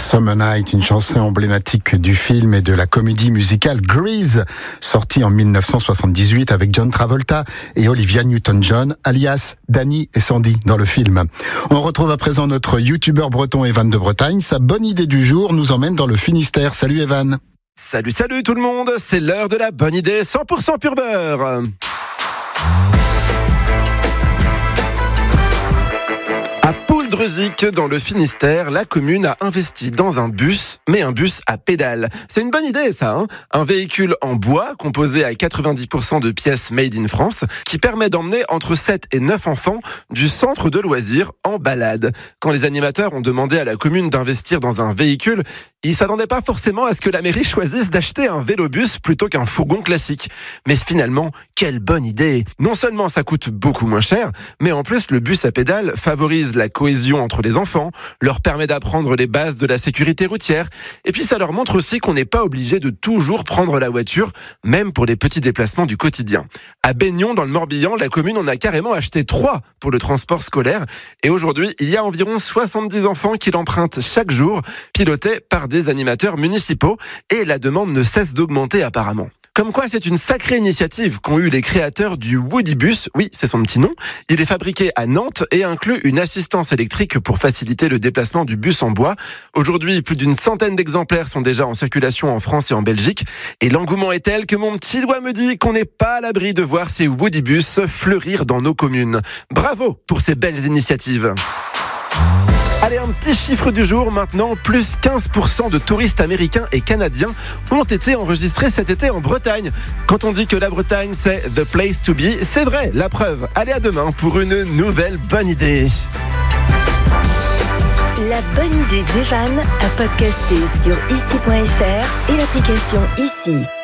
Summer Night, une chanson emblématique du film et de la comédie musicale Grease, sortie en 1978 avec John Travolta et Olivia Newton-John, alias Danny et Sandy dans le film. On retrouve à présent notre youtubeur breton Evan de Bretagne. Sa bonne idée du jour nous emmène dans le Finistère. Salut Evan. Salut tout le monde, c'est l'heure de la bonne idée 100% pur beurre. À Pouldreuzic, dans le Finistère, la commune a investi dans un bus, mais un bus à pédales. C'est une bonne idée ça, hein ? Un véhicule en bois, composé à 90% de pièces made in France, qui permet d'emmener entre 7 et 9 enfants du centre de loisirs en balade. Quand les animateurs ont demandé à la commune d'investir dans un véhicule, ils s'attendaient pas forcément à ce que la mairie choisisse d'acheter un vélobus plutôt qu'un fourgon classique. Mais finalement, quelle bonne idée ! Non seulement ça coûte beaucoup moins cher, mais en plus le bus à pédales favorise la cohésion entre les enfants, leur permet d'apprendre les bases de la sécurité routière, et puis ça leur montre aussi qu'on n'est pas obligé de toujours prendre la voiture, même pour les petits déplacements du quotidien. À Baignon, dans le Morbihan, la commune en a carrément acheté 3 pour le transport scolaire, et aujourd'hui, il y a environ 70 enfants qui l'empruntent chaque jour, pilotés par des animateurs municipaux, et la demande ne cesse d'augmenter apparemment. Comme quoi, c'est une sacrée initiative qu'ont eu les créateurs du Woodybus. Oui, c'est son petit nom. Il est fabriqué à Nantes et inclut une assistance électrique pour faciliter le déplacement du bus en bois. Aujourd'hui, plus d'une centaine d'exemplaires sont déjà en circulation en France et en Belgique. Et l'engouement est tel que mon petit doigt me dit qu'on n'est pas à l'abri de voir ces Woodybus fleurir dans nos communes. Bravo pour ces belles initiatives. Allez, un petit chiffre du jour maintenant, plus 15% de touristes américains et canadiens ont été enregistrés cet été en Bretagne. Quand on dit que la Bretagne c'est the place to be, c'est vrai, la preuve. Allez, à demain pour une nouvelle bonne idée. La bonne idée d'Evan à podcaster sur ici.fr et l'application Ici.